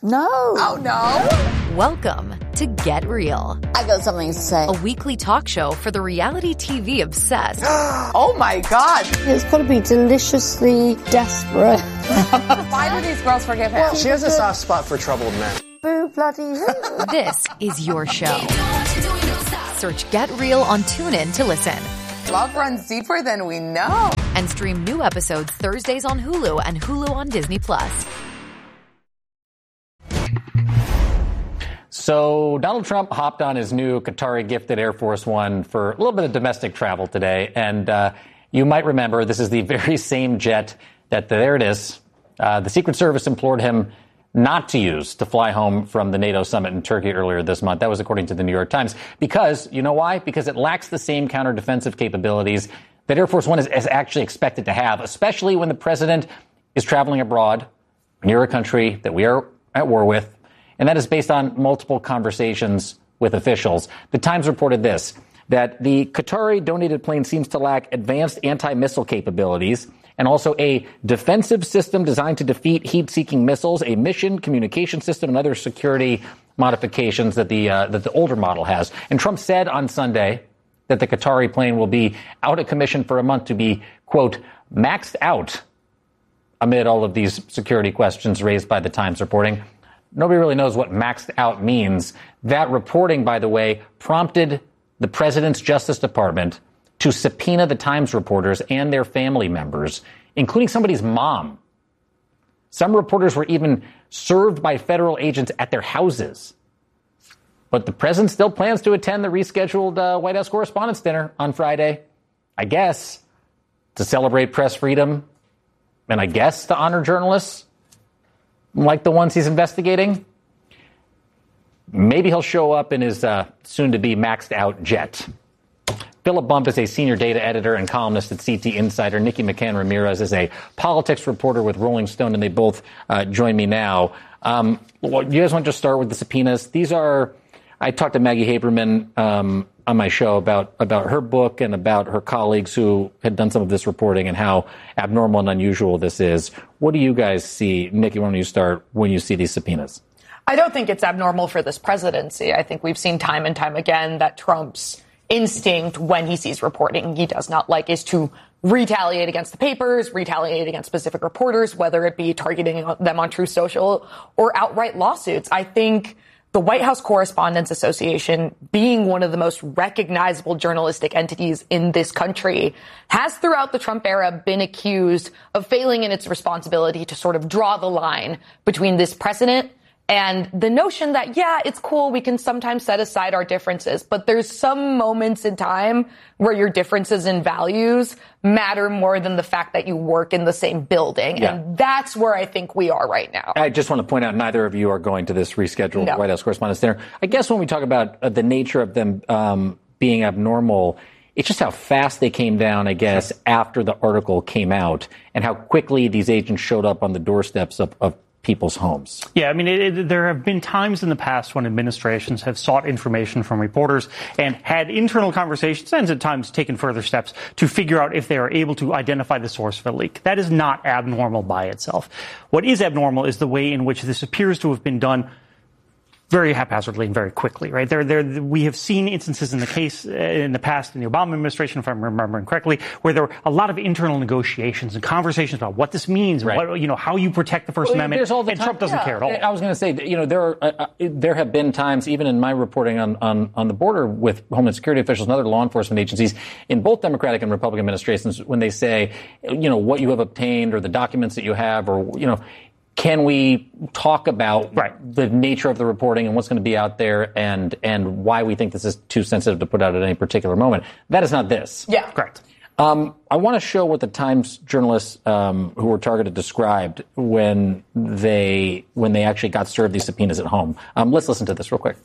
No. Oh, no. Welcome to Get Real. I got something to say. A weekly talk show for the reality TV obsessed. Oh, my God. It's got to be deliciously desperate. Why do these girls forgive him? She has a soft spot for troubled men. Boo bloody who. This is your show. Search Get Real on TuneIn to listen. Love runs deeper than we know. And stream new episodes Thursdays on Hulu and Hulu on Disney+. So Donald Trump hopped on his new Qatari gifted Air Force One for a little bit of domestic travel today. And you might remember this is the very same jet that, there it is, the Secret Service implored him not to use to fly home from the NATO summit in Turkey earlier this month. That was according to the New York Times. Because, you know why? Because it lacks the same counter-defensive capabilities that Air Force One is actually expected to have, especially when the president is traveling abroad near a country that we are at war with. And that is based on multiple conversations with officials. The Times reported this, that the Qatari donated plane seems to lack advanced anti-missile capabilities and also a defensive system designed to defeat heat-seeking missiles, a mission communication system, and other security modifications that the older model has. And Trump said on Sunday that the Qatari plane will be out of commission for a month to be, quote, maxed out amid all of these security questions raised by the Times reporting. Nobody really knows what maxed out means. That reporting, by the way, prompted the president's Justice Department to subpoena the Times reporters and their family members, including somebody's mom. Some reporters were even served by federal agents at their houses. But the president still plans to attend the rescheduled White House Correspondents' Dinner on Friday, I guess, to celebrate press freedom and I guess to honor journalists like the ones he's investigating. Maybe he'll show up in his soon-to-be maxed-out jet. Philip Bump is a senior data editor and columnist at CT Insider. Nikki McCann Ramirez is a politics reporter with Rolling Stone, and they both join me now. You guys want to just start with the subpoenas? These are, I talked to Maggie Haberman on my show about her book and about her colleagues who had done some of this reporting and how abnormal and unusual this is. What do you guys see? Nikki, why don't you start when you see these subpoenas? I don't think it's abnormal for this presidency. I think we've seen time and time again that Trump's instinct when he sees reporting he does not like is to retaliate against the papers, retaliate against specific reporters, whether it be targeting them on Truth Social or outright lawsuits. I think the White House Correspondents Association, being one of the most recognizable journalistic entities in this country, has throughout the Trump era been accused of failing in its responsibility to sort of draw the line between this president and the notion that, yeah, it's cool, we can sometimes set aside our differences, but there's some moments in time where your differences in values matter more than the fact that you work in the same building. Yeah. And that's where I think we are right now. I just want to point out neither of you are going to this rescheduled White House Correspondents' Dinner. I guess when we talk about the nature of them being abnormal, it's just how fast they came down, I guess, after the article came out and how quickly these agents showed up on the doorsteps of people's homes. Yeah, I mean, there have been times in the past when administrations have sought information from reporters and had internal conversations and at times taken further steps to figure out if they are able to identify the source of a leak. That is not abnormal by itself. What is abnormal is the way in which this appears to have been done very haphazardly and very quickly, right? We have seen instances in the case in the past in the Obama administration, if I'm remembering correctly, where there were a lot of internal negotiations and conversations about what this means, right. What, how you protect the First Amendment, and Trump doesn't care at all. I was going to say, there have been times, even in my reporting on the border with Homeland Security officials and other law enforcement agencies in both Democratic and Republican administrations, when they say, what you have obtained or the documents that you have, or can we talk about the nature of the reporting and what's going to be out there and why we think this is too sensitive to put out at any particular moment? That is not this. Yeah. Correct. I want to show what the Times journalists who were targeted described when they actually got served these subpoenas at home. Let's listen to this real quick.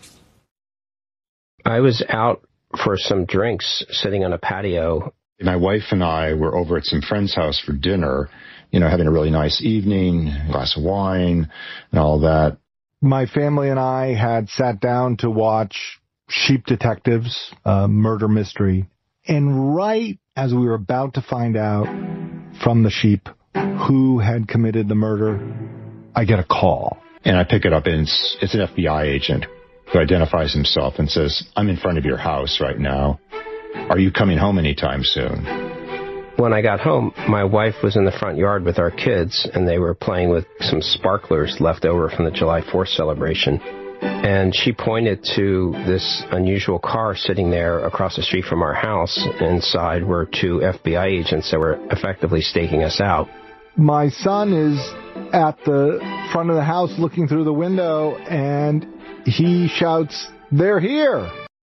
I was out for some drinks sitting on a patio. My wife and I were over at some friend's house for dinner, having a really nice evening, a glass of wine and all that. My family and I had sat down to watch Sheep Detectives, a murder mystery. And right as we were about to find out from the sheep who had committed the murder, I get a call. And I pick it up, and it's an FBI agent who identifies himself and says, "I'm in front of your house right now. Are you coming home anytime soon?" When I got home, my wife was in the front yard with our kids, and they were playing with some sparklers left over from the July 4th celebration. And she pointed to this unusual car sitting there across the street from our house. Inside were two FBI agents that were effectively staking us out. My son is at the front of the house looking through the window, and he shouts, "They're here!"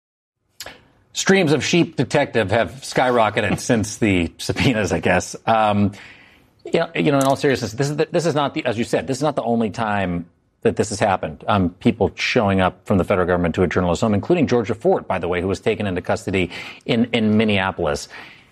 Streams of Sheep Detective have skyrocketed since the subpoenas, I guess. In all seriousness, this is not as you said, this is not the only time that this has happened. People showing up from the federal government to a journalist's home, including Georgia Fort, by the way, who was taken into custody in Minneapolis.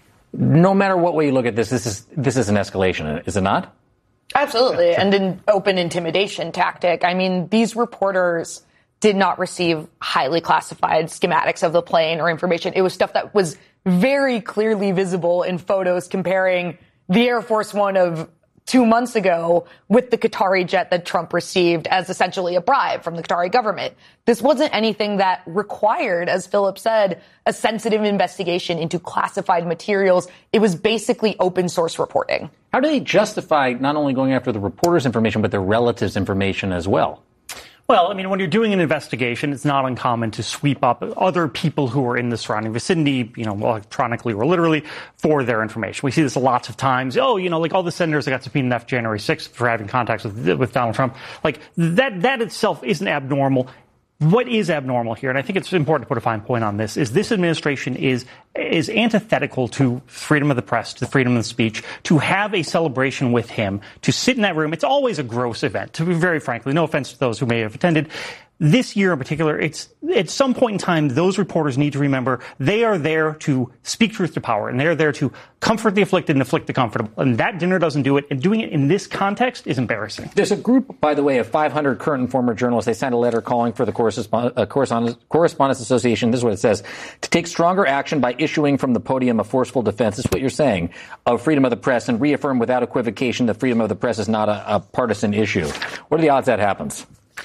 No matter what way you look at this is an escalation, is it not? Absolutely. And an open intimidation tactic. I mean, these reporters did not receive highly classified schematics of the plane or information. It was stuff that was very clearly visible in photos comparing the Air Force One of 2 months ago with the Qatari jet that Trump received as essentially a bribe from the Qatari government. This wasn't anything that required, as Philip said, a sensitive investigation into classified materials. It was basically open source reporting. How do they justify not only going after the reporters' information, but their relatives' information as well? Well, I mean, when you're doing an investigation, it's not uncommon to sweep up other people who are in the surrounding vicinity, electronically or literally, for their information. We see this lots of times. Like all the senators that got subpoenaed after January 6th for having contacts with Donald Trump. Like, that itself isn't abnormal. What is abnormal here, and I think it's important to put a fine point on this, is this administration is antithetical to freedom of the press, to freedom of speech, to have a celebration with him, to sit in that room. It's always a gross event, to be very frankly. No offense to those who may have attended. This year in particular, it's at some point in time, those reporters need to remember they are there to speak truth to power, and they're there to comfort the afflicted and afflict the comfortable. And that dinner doesn't do it, and doing it in this context is embarrassing. There's a group, by the way, of 500 current and former journalists. They signed a letter calling for the Correspondents Association, this is what it says, to take stronger action by issuing from the podium a forceful defense, this is what you're saying, of freedom of the press, and reaffirm without equivocation that freedom of the press is not a partisan issue. What are the odds that happens?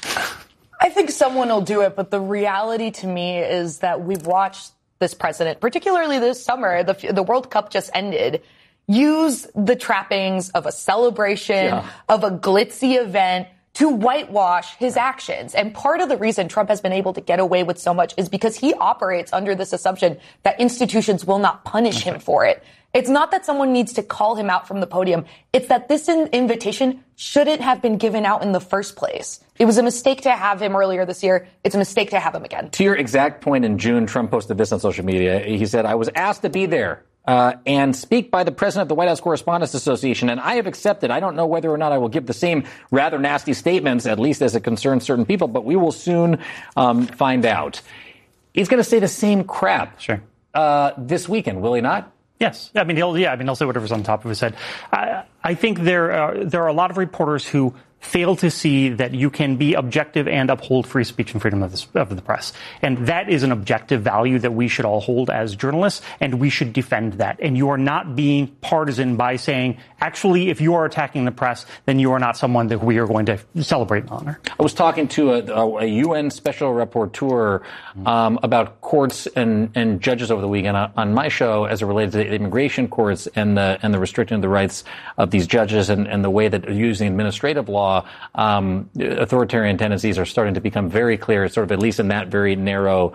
I think someone will do it, but the reality to me is that we've watched this president, particularly this summer, the World Cup just ended, use the trappings of a celebration, of a glitzy event to whitewash his actions. And part of the reason Trump has been able to get away with so much is because he operates under this assumption that institutions will not punish him for it. It's not that someone needs to call him out from the podium. It's that this invitation shouldn't have been given out in the first place. It was a mistake to have him earlier this year. It's a mistake to have him again. To your exact point, in June, Trump posted this on social media. He said, "I was asked to be there and speak by the president of the White House Correspondents Association, and I have accepted. I don't know whether or not I will give the same rather nasty statements, at least as it concerns certain people, but we will soon find out." He's going to say the same crap this weekend, will he not? Yes. I mean, he'll say whatever's on top of his head. I think there are a lot of reporters who fail to see that you can be objective and uphold free speech and freedom of the press. And that is an objective value that we should all hold as journalists, and we should defend that. And you are not being partisan by saying, actually, if you are attacking the press, then you are not someone that we are going to celebrate and honor. I was talking to a UN special rapporteur about courts and judges over the weekend on my show as it related to the immigration courts and the restricting of the rights of these judges and the way that using administrative law, authoritarian tendencies are starting to become very clear, sort of at least in that very narrow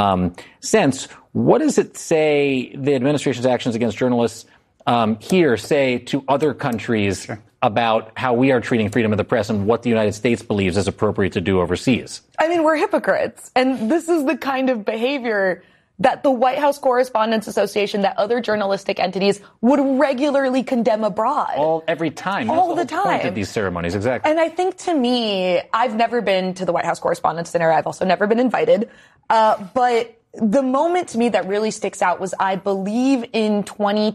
sense. What does it say the administration's actions against journalists here say to other countries about how we are treating freedom of the press and what the United States believes is appropriate to do overseas? I mean, we're hypocrites. And this is the kind of behavior that the White House Correspondents Association, that other journalistic entities would regularly condemn abroad. Every time. All That's the whole point time. of these ceremonies, exactly. And I think, to me, I've never been to the White House Correspondents' Dinner. I've also never been invited. But the moment to me that really sticks out was, I believe, in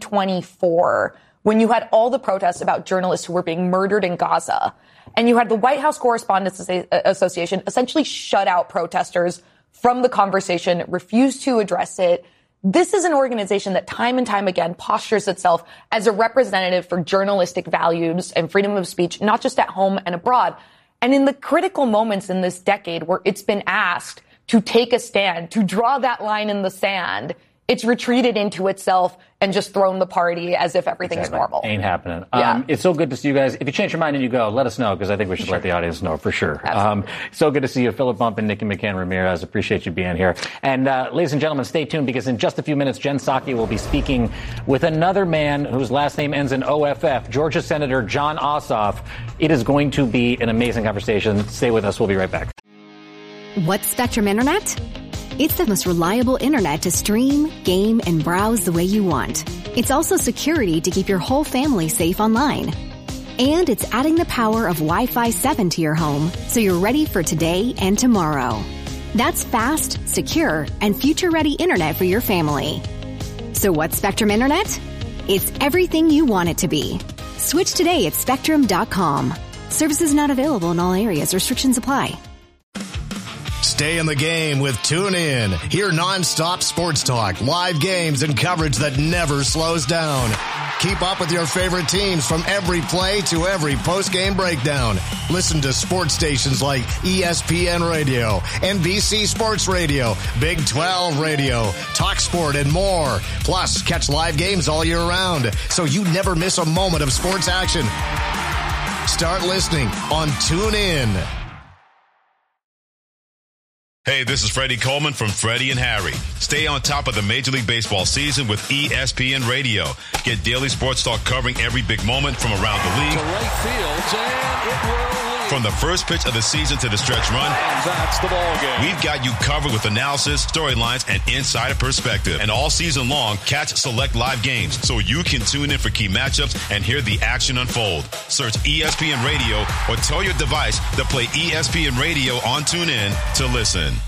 2024, when you had all the protests about journalists who were being murdered in Gaza. And you had the White House Correspondents Association essentially shut out protesters from the conversation, refused to address it. This is an organization that time and time again postures itself as a representative for journalistic values and freedom of speech, not just at home and abroad. And in the critical moments in this decade where it's been asked to take a stand, to draw that line in the sand, it's retreated into itself and just thrown the party as if everything is normal. Ain't happening. Yeah. It's so good to see you guys. If you change your mind and you go, let us know, because I think we should let the audience know for sure. So good to see you, Philip Bump and Nikki McCann Ramirez. Appreciate you being here. And ladies and gentlemen, stay tuned, because in just a few minutes, Jen Psaki will be speaking with another man whose last name ends in OFF, Georgia Senator Jon Ossoff. It is going to be an amazing conversation. Stay with us. We'll be right back. What's Spectrum Internet? It's the most reliable internet to stream, game, and browse the way you want. It's also security to keep your whole family safe online. And it's adding the power of Wi-Fi 7 to your home, so you're ready for today and tomorrow. That's fast, secure, and future-ready internet for your family. So what's Spectrum Internet? It's everything you want it to be. Switch today at Spectrum.com. Services not available in all areas. Restrictions apply. Stay in the game with TuneIn. Hear nonstop sports talk, live games, and coverage that never slows down. Keep up with your favorite teams from every play to every post-game breakdown. Listen to sports stations like ESPN Radio, NBC Sports Radio, Big 12 Radio, TalkSport, and more. Plus, catch live games all year round, so you never miss a moment of sports action. Start listening on TuneIn. Hey, this is Freddie Coleman from Freddie and Harry. Stay on top of the Major League Baseball season with ESPN Radio. Get daily sports talk covering every big moment from around the league. To right field, and it will lead. From the first pitch of the season to the stretch run. And that's the ball game. We've got you covered with analysis, storylines, and insider perspective. And all season long, catch select live games so you can tune in for key matchups and hear the action unfold. Search ESPN Radio or tell your device to play ESPN Radio on TuneIn to listen.